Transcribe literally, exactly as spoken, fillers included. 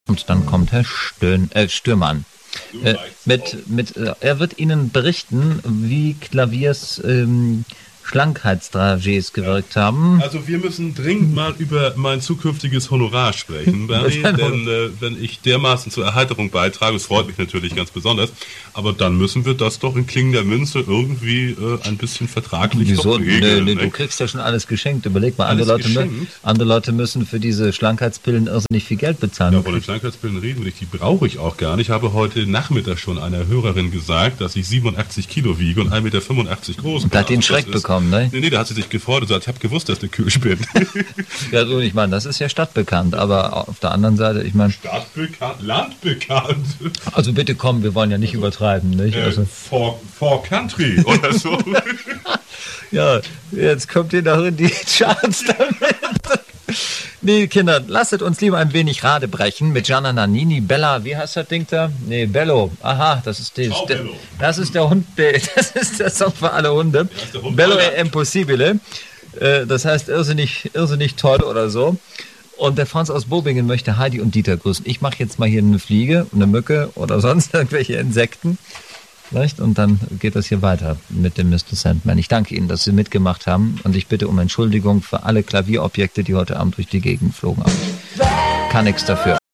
Und dann kommt Herr Stön, äh, Stürmann. Äh, mit, mit, äh, er wird Ihnen berichten, wie Klaviers ähm, Schlankheitsdragés gewirkt ja. haben. Also wir müssen dringend mal über mein zukünftiges Honorar sprechen, Bernie, denn äh, wenn ich dermaßen zur Erheiterung beitrage, es freut mich natürlich ganz besonders, aber dann müssen wir das doch in klingender Münze irgendwie äh, ein bisschen vertraglich Wieso? doch regeln. Nee, nee, du kriegst ja schon alles geschenkt. Überleg mal, andere Leute, andere Leute müssen für diese Schlankheitspillen irrsinnig viel Geld bezahlen. Ja, von den Schlankheitspillen reden wir nicht, die brauche ich auch gar nicht. Ich habe heute Nachmittag schon einer Hörerin gesagt, dass ich siebenundachtzig Kilo wiege und eins Komma fünfundachtzig Meter groß bin. Da hat den Schreck bekommen. Ne? Nee, nee, da hat sie sich gefreut und gesagt, ich habe gewusst, dass du Kühl bin. Ja, so, ich meine, das ist ja stadtbekannt, aber auf der anderen Seite, ich meine... Stadtbekannt, landbekannt. Also bitte komm, wir wollen ja nicht also, übertreiben, nicht? Äh, also, for, for Country oder so. Ja, jetzt kommt ihr noch in die Charts damit. Nee, Kinder, lasst uns lieber ein wenig Rade brechen mit Gianna Nannini. Bella, wie heißt das Ding da? Nee, Bello. Aha, das ist, die, der, das ist der Hund, das ist der Song für alle Hunde. Bello è impossibile. Das heißt irrsinnig, irrsinnig toll oder so. Und der Franz aus Bobingen möchte Heidi und Dieter grüßen. Ich mache jetzt mal hier eine Fliege, eine Mücke oder sonst irgendwelche Insekten. Vielleicht? Und dann geht das hier weiter mit dem Mister Sandman. Ich danke Ihnen, dass Sie mitgemacht haben und ich bitte um Entschuldigung für alle Klavierobjekte, die heute Abend durch die Gegend flogen. Aber ich kann nichts dafür.